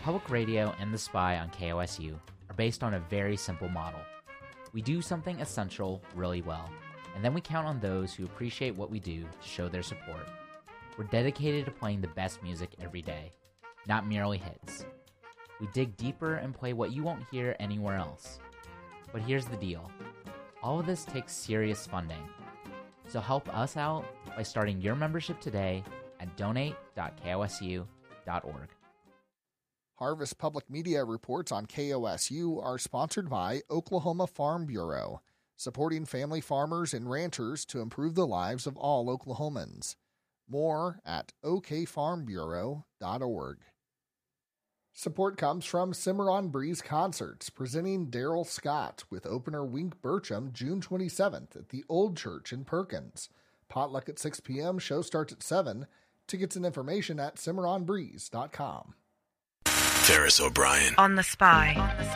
Public radio and The Spy on KOSU are based on a very simple model. We do something essential really well, and then we count on those who appreciate what we do to show their support. We're dedicated to playing the best music every day, not merely hits. We dig deeper and play what you won't hear anywhere else. But here's the deal. All of this takes serious funding. So help us out by starting your membership today at donate.kosu.org. Harvest Public Media reports on KOSU are sponsored by Oklahoma Farm Bureau, supporting family farmers and ranchers to improve the lives of all Oklahomans. More at okfarmbureau.org. Support comes from Cimarron Breeze Concerts, presenting Daryl Scott with opener Wink Burcham June 27th at the Old Church in Perkins. Potluck at 6 p.m., show starts at 7. Tickets and information at cimarronbreeze.com. Ferris O'Brien on The Spy.